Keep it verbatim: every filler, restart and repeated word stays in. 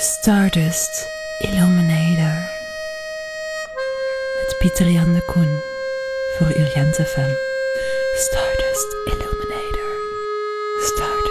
Stardust Illuminator met Pieter-Jan de Koen voor Urgent F M. Stardust Illuminator. Stardust.